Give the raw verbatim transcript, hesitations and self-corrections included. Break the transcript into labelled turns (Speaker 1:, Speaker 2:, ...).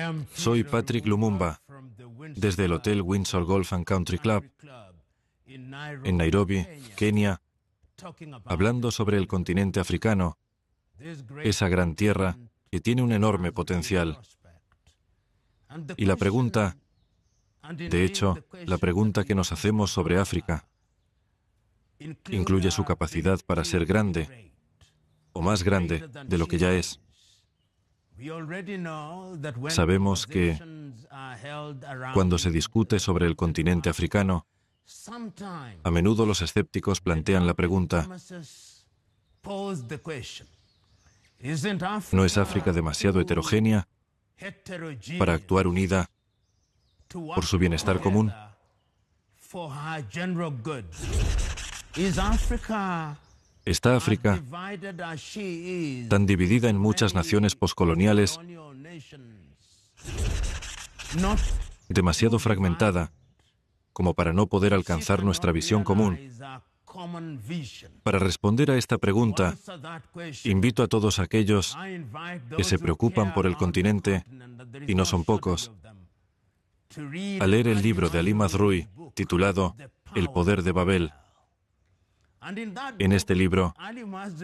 Speaker 1: Soy Patrick Lumumba, desde el Hotel Windsor Golf and Country Club, en Nairobi, Kenia, hablando sobre el continente africano, esa gran tierra que tiene un enorme potencial. Y la pregunta, de hecho, la pregunta que nos hacemos sobre África, incluye su capacidad para ser grande, o más grande de lo que ya es. Sabemos que cuando se discute sobre el continente africano, a menudo los escépticos plantean la pregunta: ¿no es África demasiado heterogénea para actuar unida por su bienestar común? ¿Está África tan dividida en muchas naciones poscoloniales, demasiado fragmentada como para no poder alcanzar nuestra visión común? Para responder a esta pregunta, invito a todos aquellos que se preocupan por el continente, y no son pocos, a leer el libro de Ali Mazrui titulado El poder de Babel. En este libro,